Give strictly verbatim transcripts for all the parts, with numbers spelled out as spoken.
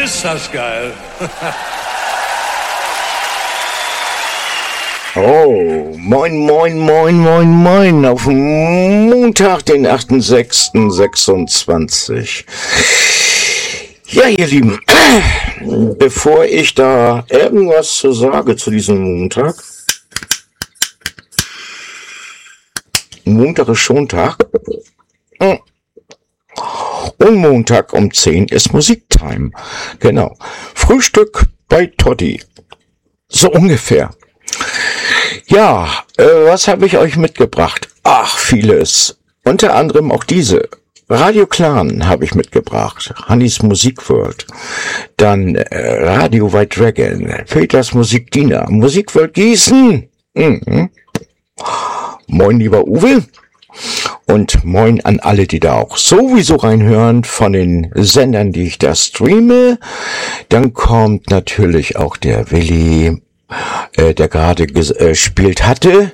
Ist das geil. Oh, moin, moin, moin, moin, moin, auf Montag, den achten sechsten sechsundzwanzig. Ja, ihr Lieben, bevor ich da irgendwas zu sage zu diesem Montag, Montag ist Schontag, und Montag um zehn ist Musiktime, genau, Frühstück bei Totti, so ungefähr. Ja, äh, was habe ich euch mitgebracht? Ach, vieles. Unter anderem auch diese. Radio Clan habe ich mitgebracht. Hannis Musikworld. Dann äh, Radio White Dragon. Peters Musikdiener. Musikworld Gießen. Mhm. Moin, lieber Uwe. Und moin an alle, die da auch sowieso reinhören von den Sendern, die ich da streame. Dann kommt natürlich auch der Willi, äh, der gerade gespielt äh, hatte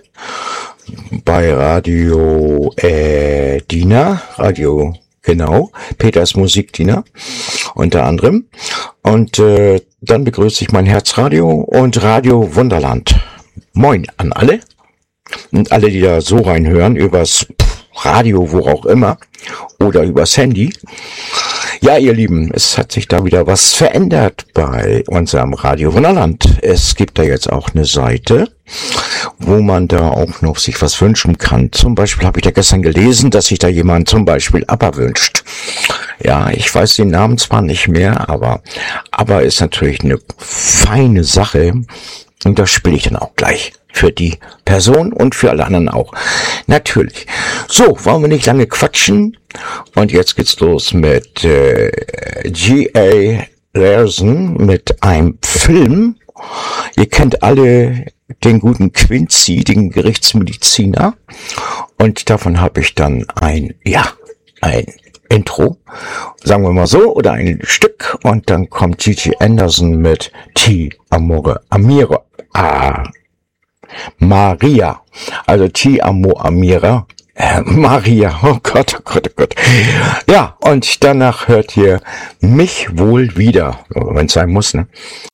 bei Radio äh, Diener, Radio, genau, Peters Musikdiener unter anderem. Und äh, dann begrüße ich mein Herzradio und Radio Wunderland. Moin an alle und alle, die da so reinhören, übers Radio, wo auch immer, oder übers Handy. Ja, ihr Lieben, es hat sich da wieder was verändert bei unserem Radio Wunderland. Es gibt da jetzt auch eine Seite, wo man da auch noch sich was wünschen kann. Zum Beispiel habe ich da gestern gelesen, dass sich da jemand zum Beispiel ABBA wünscht. Ja, ich weiß den Namen zwar nicht mehr, aber ABBA ist natürlich eine feine Sache. Und das spiele ich dann auch gleich für die Person und für alle anderen auch. Natürlich. So, wollen wir nicht lange quatschen. Und jetzt geht's los mit äh, G A Larson mit einem Film. Ihr kennt alle den guten Quincy, den Gerichtsmediziner. Und davon habe ich dann ein, ja, ein Intro, sagen wir mal so, oder ein Stück. Und dann kommt Gigi Anderson mit T. Amore Amira. Ah, Maria. Also T. Amore Amira. Äh, Maria. Oh Gott, oh Gott, oh Gott. Ja, und danach hört ihr mich wohl wieder, wenn es sein muss, ne?